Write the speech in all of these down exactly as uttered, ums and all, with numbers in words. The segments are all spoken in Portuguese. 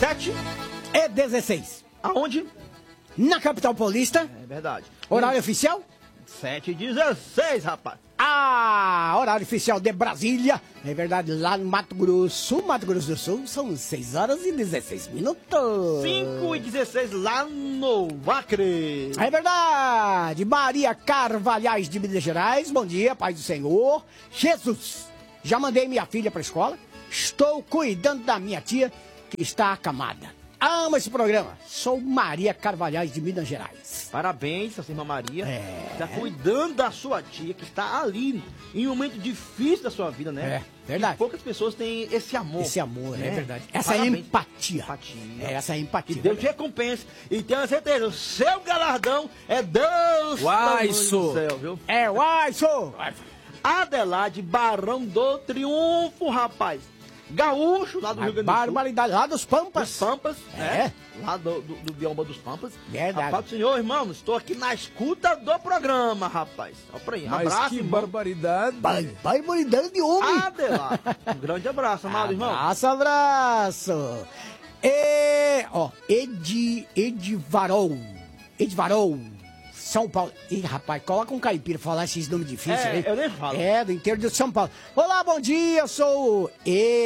sete e dezesseis. Aonde? Na capital paulista. É verdade. Horário hum. oficial? sete e dezesseis, rapaz. Ah, horário oficial de Brasília. É verdade, lá no Mato Grosso, Mato Grosso do Sul, são seis horas e dezesseis minutos. cinco e dezesseis lá no Acre. É verdade. Maria Carvalhais de Minas Gerais. Bom dia, Pai do Senhor. Jesus, já mandei minha filha para a escola. Estou cuidando da minha tia que está acamada. Amo esse programa. Sou Maria Carvalhais de Minas Gerais. Parabéns, sua irmã Maria. É. Está cuidando da sua tia, que está ali, em um momento difícil da sua vida, né? É, verdade. E poucas pessoas têm esse amor. Esse amor, né? é verdade. Essa Parabéns. é empatia. Empatia. É, essa é empatia. Que Deus te recompense. E tenha certeza, o seu galardão é Deus Uaiço. do céu, viu? É, uaiço. Adelaide Barão do Triunfo, rapaz. Gaúcho, lá do Rio Grande do Sul. Barbaridade, lá dos Pampas. Dos Pampas, É. né? Lá do, do, do bioma dos Pampas. Verdade. Rapaz do senhor, irmão, estou aqui na escuta do programa, rapaz. Olha pra aí, Mas abraço, que irmão. barbaridade. Bai- Barbaridade de homem. Adelaide, um grande abraço, amado irmão. Abraço, abraço. E, ó, Edi, Edivarol. Edivarol. São Paulo. Ih, rapaz, coloca um caipira pra falar esses nomes difíceis É, aí. eu nem falo. É, do interior de São Paulo. Olá, bom dia, eu sou o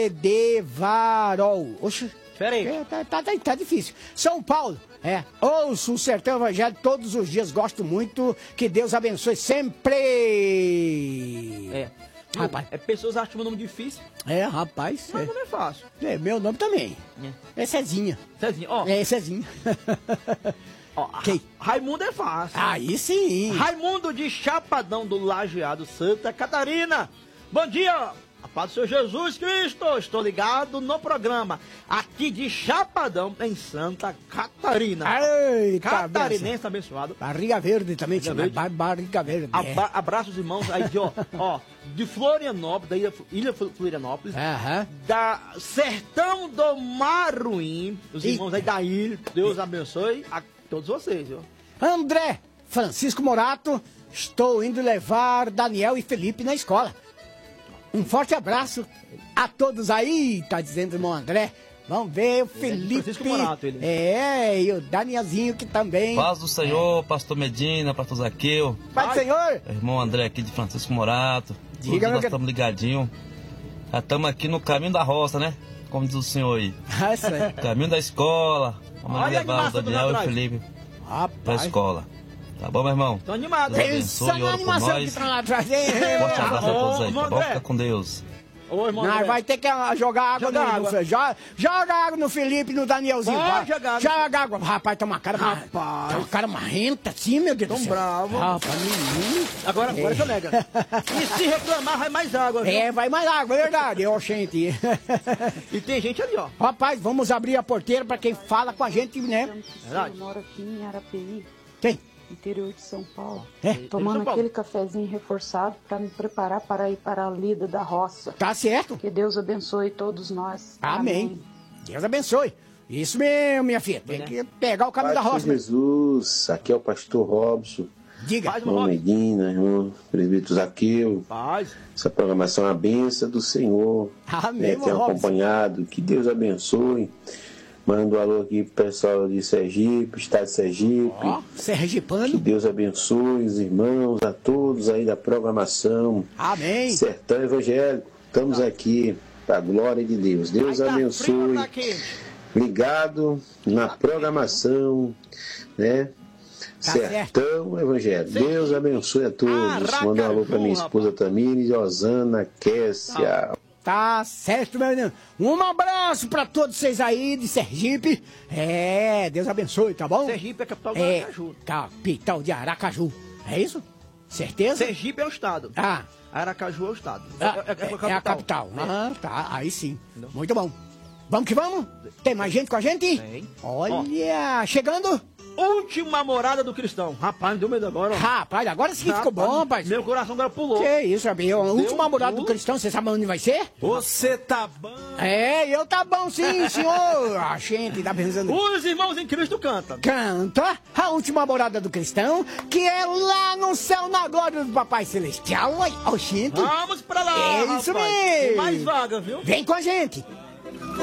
Edivarol. Oxe. Espera aí. É, tá, tá, tá, tá difícil. São Paulo, é. Ouço o Sertão Evangelho todos os dias, gosto muito. Que Deus abençoe sempre. É. Rapaz. É, pessoas acham meu nome difícil, É, rapaz. mas É, não é fácil. é, meu nome também. É. É Cezinha. Cezinha, ó. É, Cezinha. ó Quem? Raimundo é fácil. Aí sim. Raimundo de Chapadão do Lajeado, Santa Catarina. Bom dia, a paz do Senhor Jesus Cristo. Estou ligado no programa aqui de Chapadão, em Santa Catarina. Eita, Catarinense abençoado. Barriga verde também, Barriga chama. verde. Bar- Barriga verde. é. Aba abraço os irmãos aí de, ó, ó, de Florianópolis, da ilha, ilha Florianópolis, Aham. da Sertão do Maruim, os irmãos aí da ilha. Deus abençoe a todos vocês, viu? André Francisco Morato, estou indo levar Daniel e Felipe na escola. Um forte abraço a todos aí, tá dizendo o irmão André. Vamos ver o Felipe. Francisco Morato, ele. É, e o Danielzinho que também. Paz do Senhor, pastor Medina, pastor Zaqueu, Pai do Senhor. irmão André aqui de Francisco Morato. Diga, Todos meu nós que- estamos ligadinhos. Já estamos aqui no caminho da roça, né? Como diz o senhor aí. Nossa, Caminho da escola. Vamos Olha que levar o massa, Daniel e o atrás. Felipe pra rapaz. escola. Tá bom, meu irmão? Tô animado. Deus hein? abençoe, Pensa na ora por animação nós. que tá lá atrás. hein? Forte abraço a todos aí, Ô, tá bom? André. Fica com Deus. Ô, irmão Não, André. vai ter que ah, jogar água Joga no, água. no joga, joga água no Felipe e no Danielzinho. Pode vai. jogar água. Joga água. Rapaz, tá uma cara mar- Rapaz. tá uma cara marrenta assim, meu Deus Tão do céu. bravo. Rapaz, menino. Agora, agora já nega. E se reclamar, vai mais água, viu? É, vai mais água, é verdade. Ó, gente. E tem gente ali, ó. Rapaz, vamos abrir a porteira pra quem fala com a gente, né? Verdade. Eu moro aqui em Arapeí, Quem? interior de São Paulo. É, Tomando São Paulo. aquele cafezinho reforçado para me preparar para ir para a lida da roça. tá certo. Que Deus abençoe todos nós. Amém. Deus abençoe. Isso mesmo, minha filha. Tem que pegar o caminho da Pai roça. de Jesus, aqui é o pastor Robson, Diga. Paz, irmão irmão. Medina, irmão presbítero Zaqueu. Paz. Essa programação é uma benção do Senhor. Amém, né, irmão Tem Robson. acompanhado, que Deus abençoe. Manda um alô aqui pro pessoal de Sergipe, estado de Sergipe. Ó, Que Sergipano. Deus abençoe os irmãos, a todos aí da programação. Amém. Sertão Evangélico, estamos aqui para a glória de Deus. Deus Aí tá frio, abençoe. tá quente. Ligado na programação, né? Tá Sertão Evangelho. Deus abençoe a todos. Aracaju, Manda um alô para minha esposa rapaz. Tamires, Osana, Kessia. Tá certo, meu menino. Um abraço pra todos vocês aí de Sergipe. É, Deus abençoe, tá bom? Sergipe é capital do É, Aracaju. capital de Aracaju. É isso? Certeza? Sergipe é o estado. Ah, Aracaju é o estado. ah, é, é, é, é a capital. É. Ah, tá, aí sim. Entendeu? Muito bom. Vamos que vamos? Tem mais gente com a gente? Tem. Olha, chegando. Última morada do cristão. Rapaz, me deu medo agora. ó. Rapaz, agora sim ficou bom, rapaz. Meu coração agora pulou. Que isso, Rabinho? A última morada do pulo. cristão, você sabe onde vai ser? Você tá bom. É, eu tá bom sim, senhor. A gente tá pensando. Os irmãos em Cristo cantam. Canta a última morada do cristão, que é lá no céu, na glória do Papai Celestial. Ai, ó, gente. Vamos pra lá, É isso rapaz. mesmo. Tem mais vaga, viu? Vem com a gente.